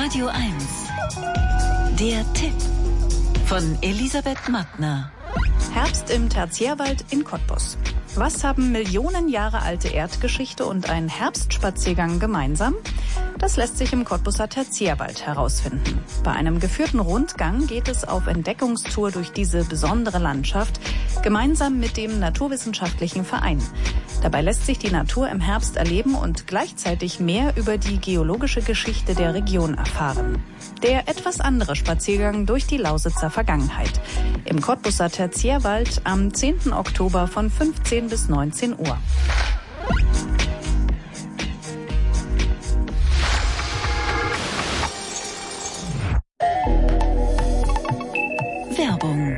Radio 1. Der Tipp von Elisabeth Mattner. Herbst im Tertiärwald in Cottbus. Was haben Millionen Jahre alte Erdgeschichte und ein Herbstspaziergang gemeinsam? Das lässt sich im Cottbuser Tertiärwald herausfinden. Bei einem geführten Rundgang geht es auf Entdeckungstour durch diese besondere Landschaft, gemeinsam mit dem Naturwissenschaftlichen Verein. Dabei lässt sich die Natur im Herbst erleben und gleichzeitig mehr über die geologische Geschichte der Region erfahren. Der etwas andere Spaziergang durch die Lausitzer Vergangenheit. Im Cottbuser Tertiärwald am 10. Oktober von 15 bis 19 Uhr. Werbung.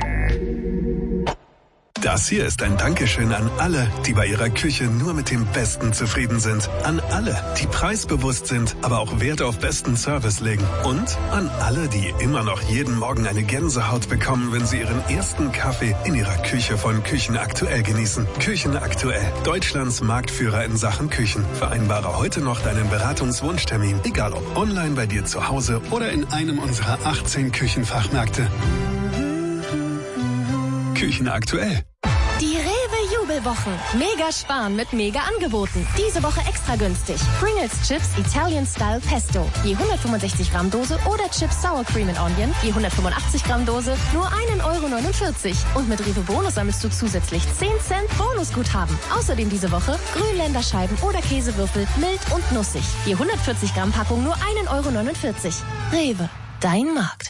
Das hier ist ein Dankeschön an alle, die bei ihrer Küche nur mit dem Besten zufrieden sind. An alle, die preisbewusst sind, aber auch Wert auf besten Service legen. Und an alle, die immer noch jeden Morgen eine Gänsehaut bekommen, wenn sie ihren ersten Kaffee in ihrer Küche von Küchenaktuell genießen. Küchenaktuell, Deutschlands Marktführer in Sachen Küchen. Vereinbare heute noch deinen Beratungswunschtermin, egal ob online bei dir zu Hause oder in einem unserer 18 Küchenfachmärkte. Küchenaktuell. Die Rewe-Jubelwochen. Mega sparen mit mega Angeboten. Diese Woche extra günstig. Pringles Chips Italian Style Pesto. Je 165 Gramm Dose oder Chips Sour Cream and Onion. Je 185 Gramm Dose nur 1,49 €. Und mit Rewe Bonus sammelst du zusätzlich 10 Cent Bonusguthaben. Außerdem diese Woche Grünländerscheiben oder Käsewürfel mild und nussig. Je 140 Gramm Packung nur 1,49 €. Rewe, dein Markt.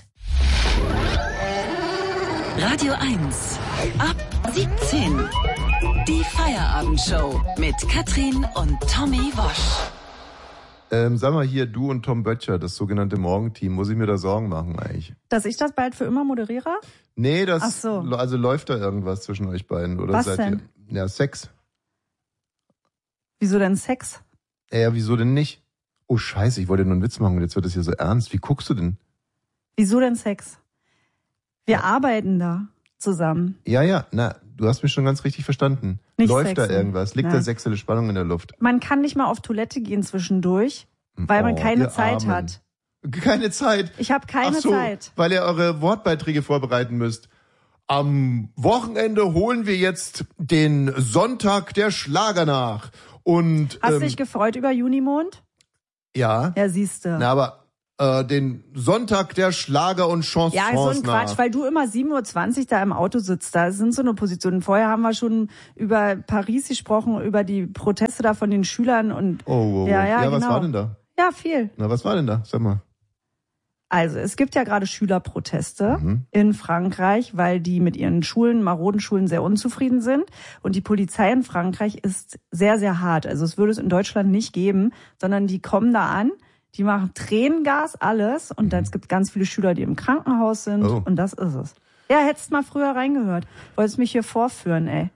Radio 1. Ab 17. Die Feierabendshow mit Katrin und Tommy Wosch. Sag mal hier, du und Tom Böttcher, das sogenannte Morgenteam, muss ich mir da Sorgen machen eigentlich? Dass ich das bald für immer moderiere? Nee, das, ach so. Also läuft da irgendwas zwischen euch beiden? Oder was seid denn? Ihr, ja, Sex. Wieso denn Sex? Ja, wieso denn nicht? Oh Scheiße, ich wollte nur einen Witz machen und jetzt wird das hier so ernst. Wie guckst du denn? Wieso denn Sex? Wir arbeiten da zusammen. Ja, na, du hast mich schon ganz richtig verstanden. Nicht läuft sexen. da irgendwas? Liegt da sexuelle Spannung in der Luft? Man kann nicht mal auf Toilette gehen zwischendurch, weil man keine Zeit Armen. hat. Keine Zeit? Ich habe keine Ach so, Zeit. Weil ihr eure Wortbeiträge vorbereiten müsst. Am Wochenende holen wir jetzt den Sonntag der Schlager nach. Und Hast du dich gefreut über Junimond? ja. Ja, siehste. Na, aber den Sonntag der Schlager und Chansons Ja, so ein nach. Quatsch, weil du immer 7:20 Uhr da im Auto sitzt. Da sind so eine Position. Vorher haben wir schon über Paris gesprochen, über die Proteste da von den Schülern und Oh. ja, was genau. war denn da? Ja, viel. Na, was war denn da? Sag mal. Also, es gibt ja gerade Schülerproteste in Frankreich, weil die mit ihren Schulen, maroden Schulen, sehr unzufrieden sind. Und die Polizei in Frankreich ist sehr, sehr hart. Also, es würde es in Deutschland nicht geben, sondern die kommen da an, die machen Tränengas, alles. Und dann es gibt ganz viele Schüler, die im Krankenhaus sind. Oh. Und das ist es. Ja, hättest mal früher reingehört. Wolltest mich hier vorführen, ey.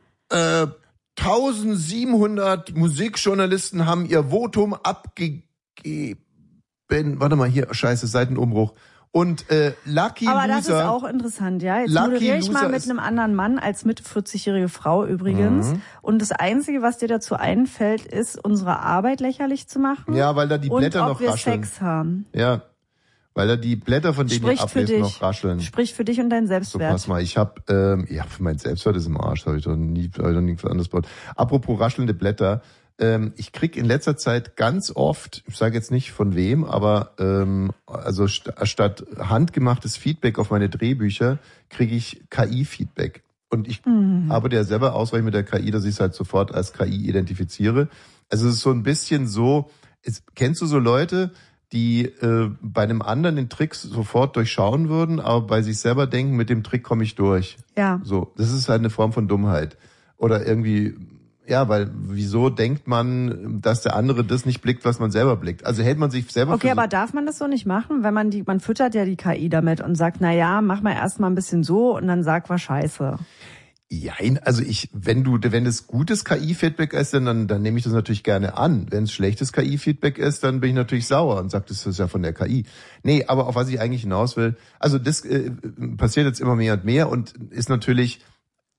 1700 Musikjournalisten haben ihr Votum abgegeben. Warte mal, hier, scheiße, Seitenumbruch. Und Lucky Aber Loser... das ist auch interessant, ja. Jetzt Lucky moderiere ich mal Loser mit einem anderen Mann als Mitte 40-jährige Frau übrigens. Und das Einzige, was dir dazu einfällt, ist, unsere Arbeit lächerlich zu machen. Ja, weil da die Blätter und noch ob wir rascheln. Sex haben. Ja, weil da die Blätter, von denen ihr Spricht für ablest, dich. noch rascheln. Spricht für dich und dein So, Selbstwert. pass mal, ich hab für mein Selbstwert ist im Arsch, habe ich doch nichts anderes gebaut. Apropos raschelnde Blätter, ich krieg in letzter Zeit ganz oft, ich sage jetzt nicht von wem, aber also statt handgemachtes Feedback auf meine Drehbücher, kriege ich KI-Feedback. Und ich arbeite ja selber ausreichend mit der KI, dass ich es halt sofort als KI identifiziere. Also es ist so ein bisschen so, kennst du so Leute, die bei einem anderen den Trick sofort durchschauen würden, aber bei sich selber denken, mit dem Trick komme ich durch. Ja. So, das ist halt eine Form von Dummheit. Oder irgendwie, ja, weil wieso denkt man, dass der andere das nicht blickt, was man selber blickt? Also hält man sich selber Okay, aber darf man das so nicht machen? Wenn man füttert ja die KI damit und sagt, na ja, mach mal erstmal ein bisschen so und dann sag was Scheiße. Ja, also wenn es gutes KI-Feedback ist, dann nehme ich das natürlich gerne an. Wenn es schlechtes KI-Feedback ist, dann bin ich natürlich sauer und sage, das ist ja von der KI. Nee, aber auf was ich eigentlich hinaus will, also das passiert jetzt immer mehr und mehr und ist natürlich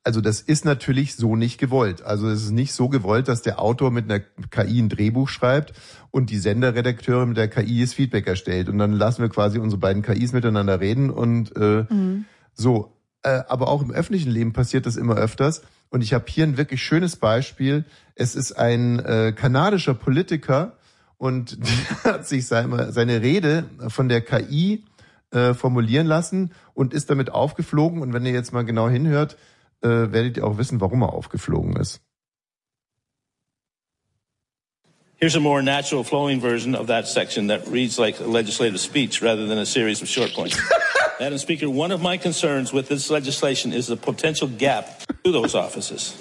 also das ist natürlich so nicht gewollt. Also es ist nicht so gewollt, dass der Autor mit einer KI ein Drehbuch schreibt und die Senderredakteurin mit der KI das Feedback erstellt. Und dann lassen wir quasi unsere beiden KIs miteinander reden und so. Aber auch im öffentlichen Leben passiert das immer öfters. Und ich habe hier ein wirklich schönes Beispiel. Es ist ein kanadischer Politiker und der hat sich seine Rede von der KI formulieren lassen und ist damit aufgeflogen. Und wenn ihr jetzt mal genau hinhört, werdet ihr auch wissen, warum er aufgeflogen ist. Here's a more natural flowing version of that section that reads like a legislative speech rather than a series of short points. Madam Speaker, one of my concerns with this legislation is the potential gap to those offices.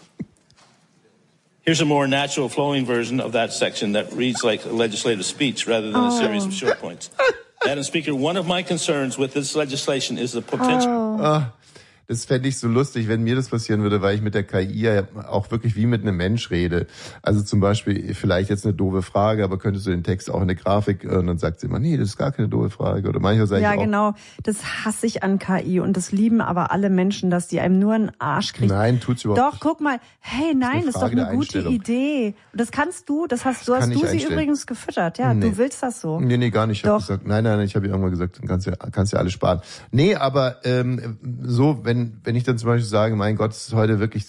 Here's a more natural flowing version of that section that reads like a legislative speech rather than a series of short points. Madam Speaker, one of my concerns with this legislation is the potential... Das fände ich so lustig, wenn mir das passieren würde, weil ich mit der KI ja auch wirklich wie mit einem Mensch rede. Also zum Beispiel vielleicht jetzt eine doofe Frage, aber könntest du den Text auch in eine Grafik und dann sagt sie immer, nee, das ist gar keine doofe Frage. Oder manchmal sage ich auch, ja, genau. Das hasse ich an KI und das lieben aber alle Menschen, dass die einem nur einen Arsch kriegen. Nein, tut's überhaupt nicht. Doch, guck mal, hey, nein, das ist doch eine gute Idee. Und das kannst du, du hast sie übrigens gefüttert. Ja, nee. Du willst das so. Nee, gar nicht. Ich habe gesagt, nein, ich habe ihr irgendwann gesagt, kannst ja alles sparen. Nee, aber so, wenn ich dann zum Beispiel sage, mein Gott, es ist heute wirklich,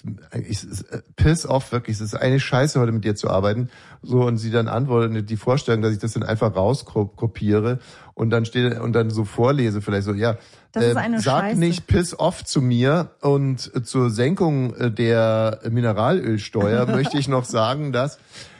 piss off, wirklich, es ist eine Scheiße, heute mit dir zu arbeiten, so, und sie dann antwortet, die Vorstellung, dass ich das dann einfach rauskopiere und dann so vorlese, vielleicht so, ja, sag Scheiße. Nicht piss off zu mir und zur Senkung der Mineralölsteuer möchte ich noch sagen, dass,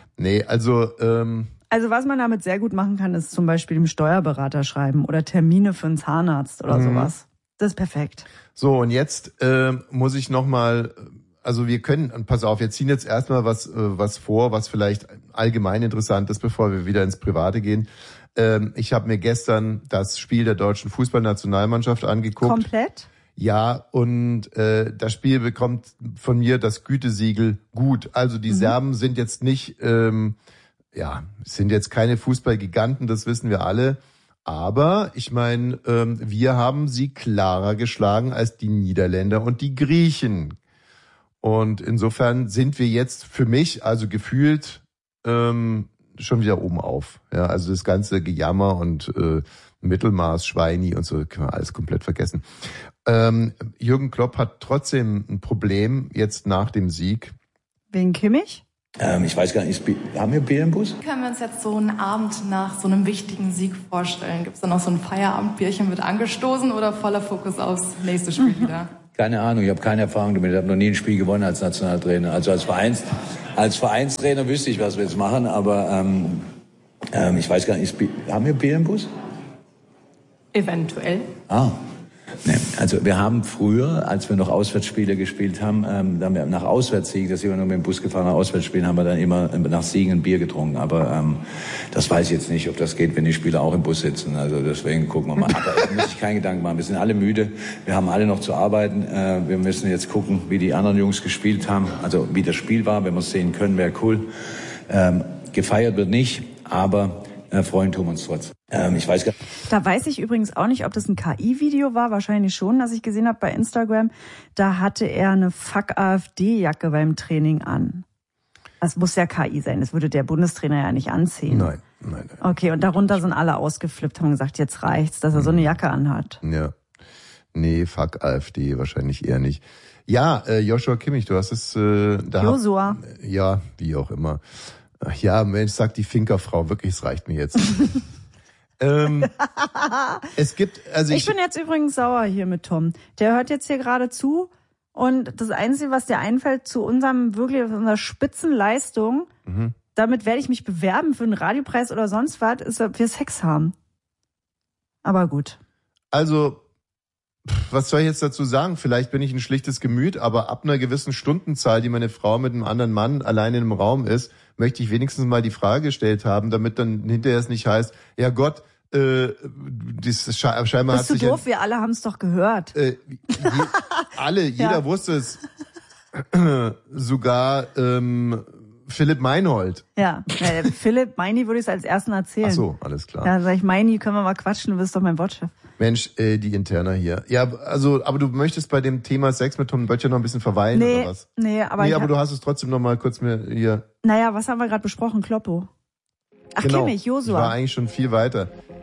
also was man damit sehr gut machen kann, ist zum Beispiel dem Steuerberater schreiben oder Termine für einen Zahnarzt oder sowas. Das ist perfekt. So, und jetzt muss ich nochmal, also wir können, pass auf, wir ziehen jetzt erstmal was vor, was vielleicht allgemein interessant ist, bevor wir wieder ins Private gehen. Ich habe mir gestern das Spiel der deutschen Fußballnationalmannschaft angeguckt. Komplett? Ja, und das Spiel bekommt von mir das Gütesiegel gut. Also die Serben sind jetzt nicht, sind jetzt keine Fußballgiganten, das wissen wir alle. Aber ich meine, wir haben sie klarer geschlagen als die Niederländer und die Griechen. Und insofern sind wir jetzt für mich, also gefühlt, schon wieder oben auf. Ja, also das ganze Gejammer und Mittelmaß, Schweini und so, können wir alles komplett vergessen. Jürgen Klopp hat trotzdem ein Problem jetzt nach dem Sieg. Wegen Kimmich? Ich weiß gar nicht, haben wir Bier im Bus? Können wir uns jetzt so einen Abend nach so einem wichtigen Sieg vorstellen? Gibt es da noch so ein Feierabendbierchen, wird angestoßen oder voller Fokus aufs nächste Spiel wieder? Keine Ahnung, ich habe keine Erfahrung damit. Ich habe noch nie ein Spiel gewonnen als Nationaltrainer. Also als Vereinstrainer wüsste ich, was wir jetzt machen, aber ich weiß gar nicht, haben wir Bier im Bus? Eventuell. Nee, also wir haben früher, als wir noch Auswärtsspiele gespielt haben, da haben wir nach Auswärtssiegen, das sind wir nur mit dem Bus gefahren, nach Auswärtsspielen haben wir dann immer nach Siegen ein Bier getrunken. Aber das weiß ich jetzt nicht, ob das geht, wenn die Spieler auch im Bus sitzen. Also deswegen gucken wir mal. Aber da muss ich keinen Gedanken machen. Wir sind alle müde, wir haben alle noch zu arbeiten. Wir müssen jetzt gucken, wie die anderen Jungs gespielt haben, also wie das Spiel war. Wenn wir es sehen können, wäre cool. Gefeiert wird nicht, aber freuen tun wir uns trotzdem. Ich weiß gar nicht. Da weiß ich übrigens auch nicht, ob das ein KI-Video war, wahrscheinlich schon, das ich gesehen habe bei Instagram. Da hatte er eine Fuck-AfD-Jacke beim Training an. Das muss ja KI sein, das würde der Bundestrainer ja nicht anziehen. Nein. Okay, und darunter sind alle ausgeflippt, haben gesagt, jetzt reicht's, dass er so eine Jacke anhat. Ja. Nee, fuck AfD, wahrscheinlich eher nicht. Ja, Joshua Kimmich, du hast es Joshua. Ja, wie auch immer. Ach ja, Mensch, sagt die Finkerfrau, wirklich, es reicht mir jetzt. Es gibt, also ich bin jetzt übrigens sauer hier mit Tom. Der hört jetzt hier gerade zu und das Einzige, was dir einfällt zu unserer Spitzenleistung, damit werde ich mich bewerben für einen Radiopreis oder sonst was, ist, ob wir Sex haben. Aber gut. Also, was soll ich jetzt dazu sagen? Vielleicht bin ich ein schlichtes Gemüt, aber ab einer gewissen Stundenzahl, die meine Frau mit einem anderen Mann alleine in einem Raum ist, möchte ich wenigstens mal die Frage gestellt haben, damit dann hinterher es nicht heißt, ja Gott, scheinbar bist du doof? Wir alle haben es doch gehört. Jeder wusste es. Sogar Philipp Meinhold. Ja, Philipp Meini würde ich es als ersten erzählen. Ach so, alles klar. Ja, dann sag ich, Meini, können wir mal quatschen, du bist doch mein Wortchef. Mensch, die Interna hier. Ja, also, aber du möchtest bei dem Thema Sex mit Tom Böttcher noch ein bisschen verweilen, oder was? Nee, aber du hast es trotzdem noch mal kurz mir hier... Naja, was haben wir gerade besprochen? Kloppo. Ach, genau. Kimmich, Josua. Ich war eigentlich schon viel weiter.